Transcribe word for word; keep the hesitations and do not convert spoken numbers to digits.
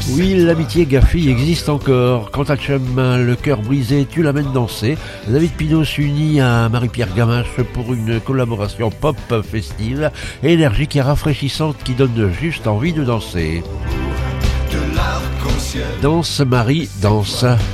Oui, l'amitié gars-fille existe encore. Quand t'as le cœur brisé, tu l'amènes danser. David Pinot s'unit à Marie-Pierre Gamache pour une collaboration pop festive, énergique et rafraîchissante qui donne juste envie de danser. Danse Marie, danse.